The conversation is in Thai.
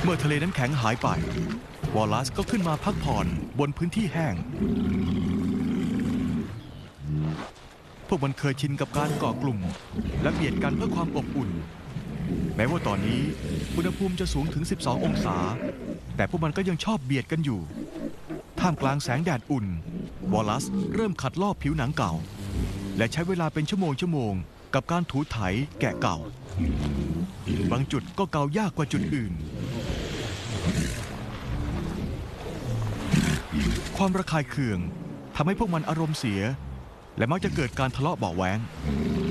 มื่อทะเลน้ำแข็งหายไปวอลลัสก็ขึ้นมาพักผ่อนบนพื้นที่แห้งพวกมันเคยชินกับการเกาะกลุ่มและเบียดกันเพื่อความอบอุ่นแม้ว่าตอนนี้อุณหภูมิจะสูงถึง12องศาแต่พวกมันก็ยังชอบเบียดกันอยู่ท่ามกลางแสงแดดอุ่นวอลลัสเริ่มขัดลอกผิวหนังเก่าและใช้เวลาเป็นชั่วโมงกับการถูไถแกะเก่าบางจุดก็เกายากกว่าจุดอื่นความระคายเคืองทำให้พวกมันอารมณ์เสียและมักจะเกิดการทะเลาะเบาะแว้ง